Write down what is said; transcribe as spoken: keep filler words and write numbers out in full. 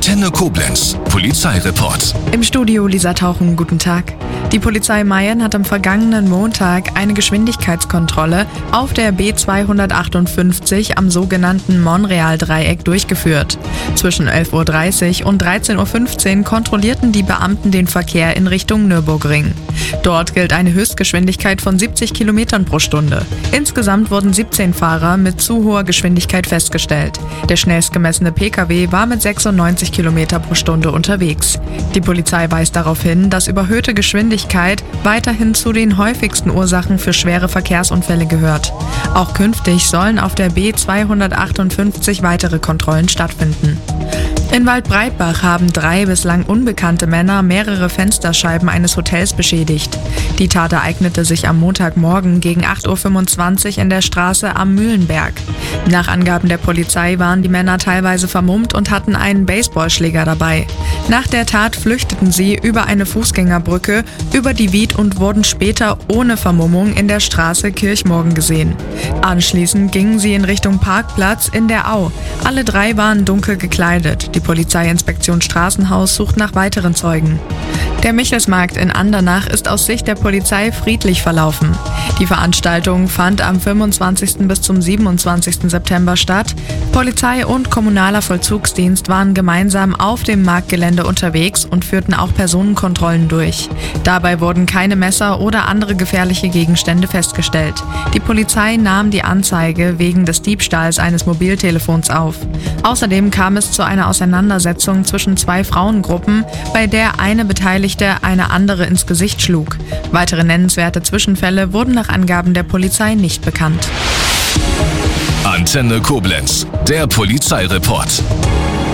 Antenne Koblenz, Polizeireport. Im Studio Lisa Tauchen, guten Tag. Die Polizei Mayen hat am vergangenen Montag eine Geschwindigkeitskontrolle auf der B zweihundertachtundfünfzig am sogenannten Monreal-Dreieck durchgeführt. Zwischen elf Uhr dreißig und dreizehn Uhr fünfzehn kontrollierten die Beamten den Verkehr in Richtung Nürburgring. Dort gilt eine Höchstgeschwindigkeit von siebzig Kilometern pro Stunde. Insgesamt wurden siebzehn Fahrer mit zu hoher Geschwindigkeit festgestellt. Der schnellst gemessene Pkw war mit sechsundneunzig Kilometer pro Stunde unterwegs. Die Polizei weist darauf hin, dass überhöhte Geschwindigkeit weiterhin zu den häufigsten Ursachen für schwere Verkehrsunfälle gehört. Auch künftig sollen auf der B zweihundertachtundfünfzig weitere Kontrollen stattfinden. In Waldbreitbach haben drei bislang unbekannte Männer mehrere Fensterscheiben eines Hotels beschädigt. Die Tat ereignete sich am Montagmorgen gegen acht Uhr fünfundzwanzig in der Straße am Mühlenberg. Nach Angaben der Polizei waren die Männer teilweise vermummt und hatten einen Baseballschläger dabei. Nach der Tat flüchteten sie über eine Fußgängerbrücke über die Wied und wurden später ohne Vermummung in der Straße Kirchmorgen gesehen. Anschließend gingen sie in Richtung Parkplatz in der Au. Alle drei waren dunkel gekleidet. Die Polizeiinspektion Straßenhaus sucht nach weiteren Zeugen. Der Michelsmarkt in Andernach ist aus Sicht der Polizei friedlich verlaufen. Die Veranstaltung fand am fünfundzwanzigsten bis zum siebenundzwanzigsten September statt. Polizei und kommunaler Vollzugsdienst waren gemeinsam auf dem Marktgelände unterwegs und führten auch Personenkontrollen durch. Dabei wurden keine Messer oder andere gefährliche Gegenstände festgestellt. Die Polizei nahm die Anzeige wegen des Diebstahls eines Mobiltelefons auf. Außerdem kam es zu einer Auseinandersetzung zwischen zwei Frauengruppen, bei der eine Beteiligte eine andere ins Gesicht schlug. Weitere nennenswerte Zwischenfälle wurden nach Angaben der Polizei nicht bekannt. Antenne Koblenz, der Polizeireport.